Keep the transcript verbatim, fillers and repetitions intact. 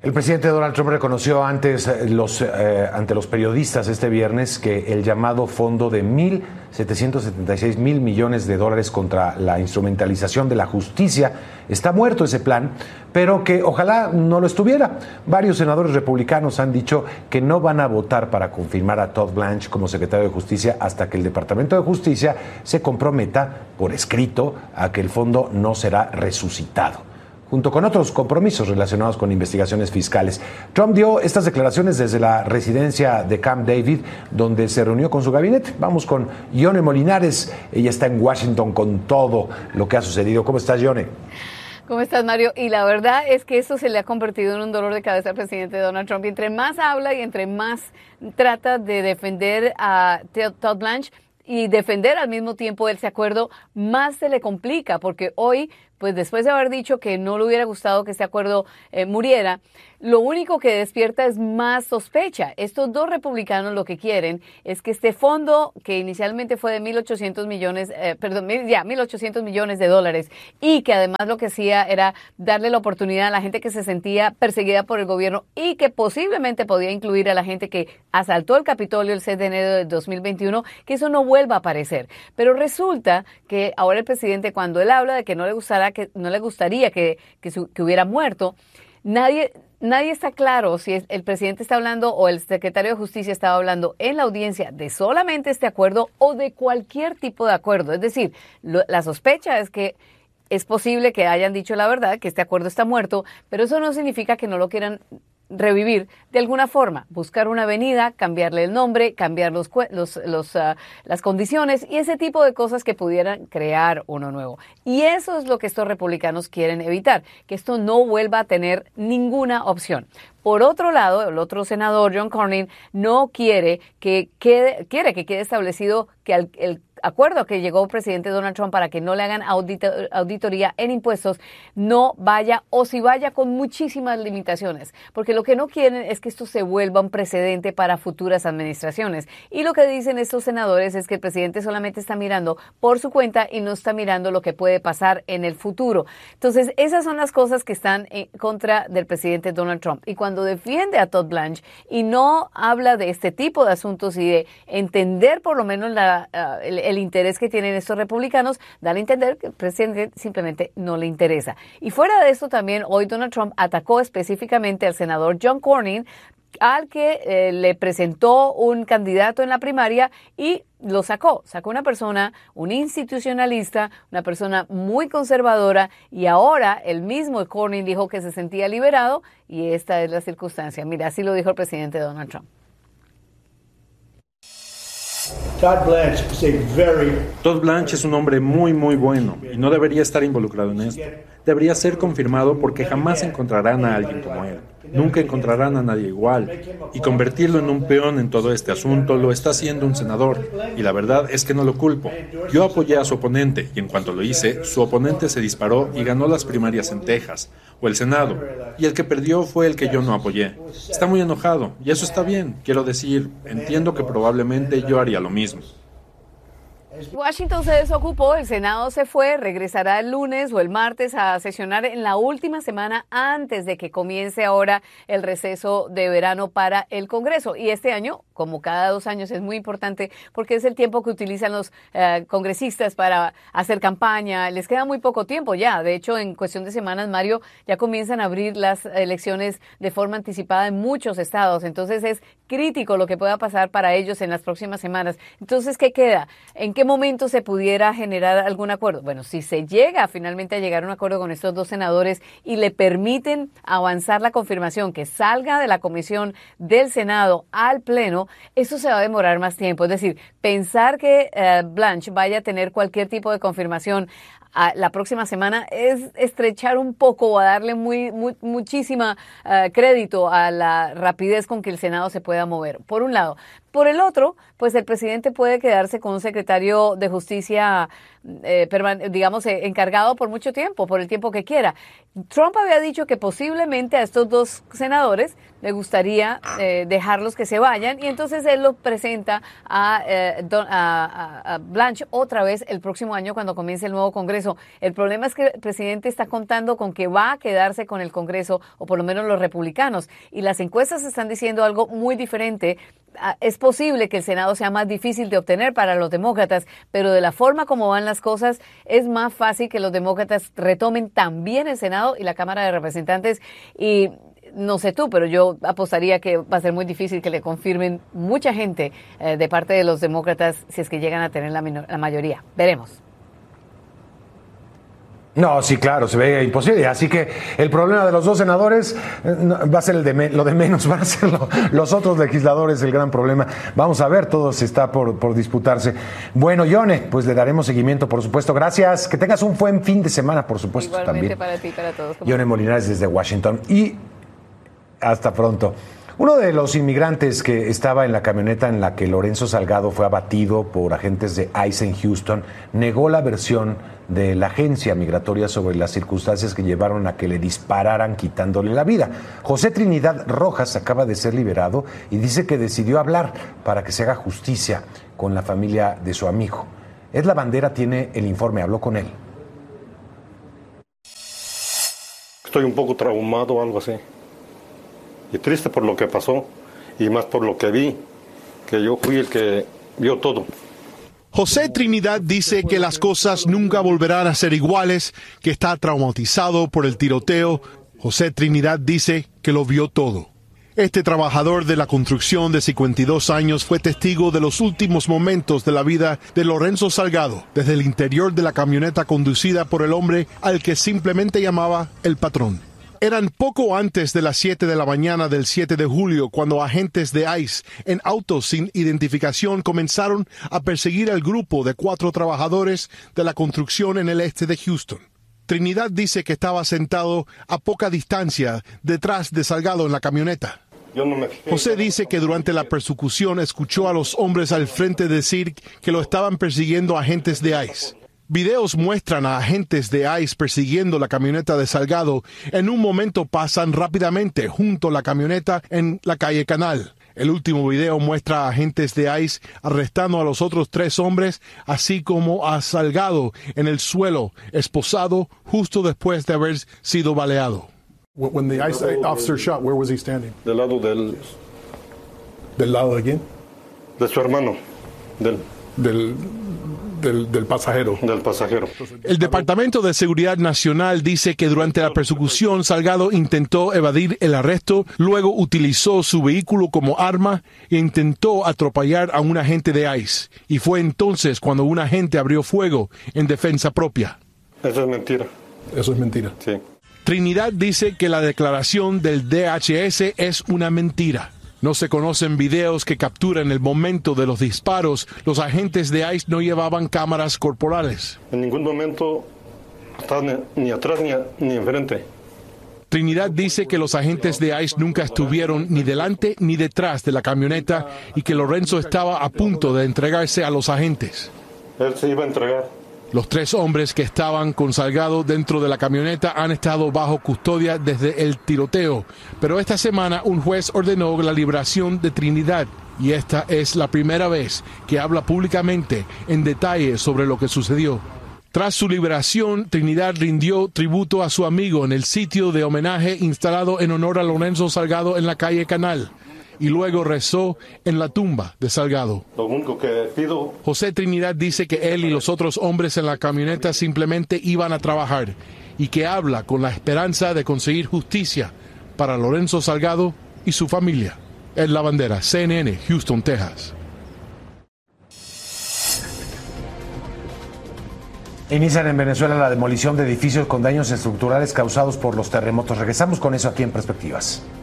El presidente Donald Trump reconoció antes los, eh, ante los periodistas este viernes que el llamado fondo de mil setecientos setenta y seis mil millones de dólares contra la instrumentalización de la justicia está muerto ese plan, pero que ojalá no lo estuviera. Varios senadores republicanos han dicho que no van a votar para confirmar a Todd Blanche como secretario de Justicia hasta que el Departamento de Justicia se comprometa por escrito a que el fondo no será resucitado, junto con otros compromisos relacionados con investigaciones fiscales. Trump dio estas declaraciones desde la residencia de Camp David, donde se reunió con su gabinete. Vamos con Yone Molinares. Ella está en Washington con todo lo que ha sucedido. ¿Cómo estás, Yone? ¿Cómo estás, Mario? Y la verdad es que eso se le ha convertido en un dolor de cabeza al presidente Donald Trump. Y entre más habla y entre más trata de defender a Todd Blanche y defender al mismo tiempo ese acuerdo, más se le complica, porque hoy, pues después de haber dicho que no le hubiera gustado que este acuerdo eh, muriera, lo único que despierta es más sospecha. Estos dos republicanos lo que quieren es que este fondo, que inicialmente fue de mil ochocientos millones, eh, perdón, ya, mil ochocientos millones de dólares, y que además lo que hacía era darle la oportunidad a la gente que se sentía perseguida por el gobierno y que posiblemente podía incluir a la gente que asaltó el Capitolio el seis de enero de dos mil veintiuno, que eso no vuelva a aparecer. Pero resulta que ahora el presidente, cuando él habla de que no le gustará, que no le gustaría que, que, su, que hubiera muerto, nadie... Nadie está claro si el presidente está hablando o el secretario de Justicia estaba hablando en la audiencia de solamente este acuerdo o de cualquier tipo de acuerdo. Es decir, lo, la sospecha es que es posible que hayan dicho la verdad, que este acuerdo está muerto, pero eso no significa que no lo quieran revivir de alguna forma, buscar una avenida, cambiarle el nombre, cambiar los, los, los, uh, las condiciones y ese tipo de cosas que pudieran crear uno nuevo. Y eso es lo que estos republicanos quieren evitar, que esto no vuelva a tener ninguna opción. Por otro lado, el otro senador, John Cornyn, no quiere que quede, quiere que quede establecido que al, el acuerdo que llegó el presidente Donald Trump para que no le hagan audito, auditoría en impuestos no vaya, o si vaya con muchísimas limitaciones, porque lo que no quieren es que esto se vuelva un precedente para futuras administraciones. Y lo que dicen estos senadores es que el presidente solamente está mirando por su cuenta y no está mirando lo que puede pasar en el futuro. Entonces, esas son las cosas que están en contra del presidente Donald Trump. Y cuando defiende a Todd Blanche y no habla de este tipo de asuntos y de entender por lo menos la, uh, el, el interés que tienen estos republicanos, da a entender que el presidente simplemente no le interesa. Y fuera de esto también, hoy Donald Trump atacó específicamente al senador John Cornyn, al que eh, le presentó un candidato en la primaria y lo sacó. Sacó una persona, un institucionalista, una persona muy conservadora, y ahora el mismo Cornyn dijo que se sentía liberado, y esta es la circunstancia. Mira, así lo dijo el presidente Donald Trump. Todd Blanche is a very... Todd Blanche es un hombre muy, muy bueno y no debería estar involucrado en esto. Debería ser confirmado porque jamás encontrarán a alguien como él. Nunca encontrarán a nadie igual. Y convertirlo en un peón en todo este asunto lo está haciendo un senador. Y la verdad es que no lo culpo. Yo apoyé a su oponente y en cuanto lo hice, su oponente se disparó y ganó las primarias en Texas o el Senado. Y el que perdió fue el que yo no apoyé. Está muy enojado y eso está bien. Quiero decir, entiendo que probablemente yo haría lo mismo. Washington se desocupó, el Senado se fue, regresará el lunes o el martes a sesionar en la última semana antes de que comience ahora el receso de verano para el Congreso. Y este año, como cada dos años, es muy importante porque es el tiempo que utilizan los eh, congresistas para hacer campaña. Les queda muy poco tiempo ya. De hecho, en cuestión de semanas, Mario, ya comienzan a abrir las elecciones de forma anticipada en muchos estados. Entonces es crítico lo que pueda pasar para ellos en las próximas semanas. Entonces, ¿qué queda? ¿En qué momento se pudiera generar algún acuerdo? Bueno, si se llega finalmente a llegar a un acuerdo con estos dos senadores y le permiten avanzar la confirmación, que salga de la comisión del Senado al Pleno, eso se va a demorar más tiempo. Es decir, pensar que uh, Blanche vaya a tener cualquier tipo de confirmación a la próxima semana es estrechar un poco o a darle muy, muy muchísima uh, crédito a la rapidez con que el Senado se pueda mover, por un lado. Por el otro, pues el presidente puede quedarse con un secretario de justicia, eh, digamos, eh, encargado por mucho tiempo, por el tiempo que quiera. Trump había dicho que posiblemente a estos dos senadores le gustaría eh, dejarlos que se vayan y entonces él los presenta a, eh, don, a, a, a Blanche otra vez el próximo año cuando comience el nuevo Congreso. El problema es que el presidente está contando con que va a quedarse con el Congreso, o por lo menos los republicanos, y las encuestas están diciendo algo muy diferente. Es posible que el Senado sea más difícil de obtener para los demócratas, pero de la forma como van las cosas, es más fácil que los demócratas retomen también el Senado y la Cámara de Representantes. Y no sé tú, pero yo apostaría que va a ser muy difícil que le confirmen mucha gente eh, de parte de los demócratas si es que llegan a tener la, minor- la mayoría. Veremos. No, sí, claro, se ve imposible. Así que el problema de los dos senadores eh, no, va a ser el de me, lo de menos, van a ser lo, los otros legisladores el gran problema. Vamos a ver, todo se está por, por disputarse. Bueno, Yone, pues le daremos seguimiento, por supuesto. Gracias, que tengas un buen fin de semana, por supuesto. Igualmente también. Para ti, para todos. Yone Molinares desde Washington. Y hasta pronto. Uno de los inmigrantes que estaba en la camioneta en la que Lorenzo Salgado fue abatido por agentes de ICE en Houston negó la versión de la agencia migratoria sobre las circunstancias que llevaron a que le dispararan quitándole la vida. José Trinidad Rojas acaba de ser liberado y dice que decidió hablar para que se haga justicia con la familia de su amigo. Edla Bandera tiene el informe, habló con él. Estoy un poco traumado o algo así. Y triste por lo que pasó, y más por lo que vi, que yo fui el que vio todo. José Trinidad dice que las cosas nunca volverán a ser iguales, que está traumatizado por el tiroteo. José Trinidad dice que lo vio todo. Este trabajador de la construcción de cincuenta y dos años fue testigo de los últimos momentos de la vida de Lorenzo Salgado, desde el interior de la camioneta conducida por el hombre al que simplemente llamaba el patrón. Eran poco antes de las siete de la mañana del siete de julio cuando agentes de ICE en autos sin identificación comenzaron a perseguir al grupo de cuatro trabajadores de la construcción en el este de Houston. Trinidad dice que estaba sentado a poca distancia detrás de Salgado en la camioneta. Yo no me fijé. José dice que durante la persecución escuchó a los hombres al frente decir que lo estaban persiguiendo agentes de ICE. Videos muestran a agentes de ICE persiguiendo la camioneta de Salgado. En un momento pasan rápidamente junto a la camioneta en la calle Canal. El último video muestra a agentes de ICE arrestando a los otros tres hombres, así como a Salgado en el suelo, esposado justo después de haber sido baleado. When the ICE officer shot, where was he standing? Del lado del, ¿Del lado de quién? de su hermano, del, Del, del, del pasajero. del pasajero. El Departamento de Seguridad Nacional dice que durante la persecución Salgado intentó evadir el arresto, luego utilizó su vehículo como arma e intentó atropellar a un agente de ICE. Y fue entonces cuando un agente abrió fuego en defensa propia. Eso es mentira. Eso es mentira. Sí. Trinidad dice que la declaración del D H S es una mentira. No se conocen videos que capturan el momento de los disparos. Los agentes de ICE no llevaban cámaras corporales. En ningún momento estaba ni, ni atrás ni, a, ni enfrente. Trinidad dice que los agentes de ICE nunca estuvieron ni delante ni detrás de la camioneta y que Lorenzo estaba a punto de entregarse a los agentes. Él se iba a entregar. Los tres hombres que estaban con Salgado dentro de la camioneta han estado bajo custodia desde el tiroteo, pero esta semana un juez ordenó la liberación de Trinidad y esta es la primera vez que habla públicamente en detalle sobre lo que sucedió. Tras su liberación, Trinidad rindió tributo a su amigo en el sitio de homenaje instalado en honor a Lorenzo Salgado en la calle Canal. Y luego rezó en la tumba de Salgado. Lo único que pido... José Trinidad dice que él y los otros hombres en la camioneta simplemente iban a trabajar y que habla con la esperanza de conseguir justicia para Lorenzo Salgado y su familia. Edla Bandera, C N N, Houston, Texas. Inician en Venezuela la demolición de edificios con daños estructurales causados por los terremotos. Regresamos con eso aquí en Perspectivas.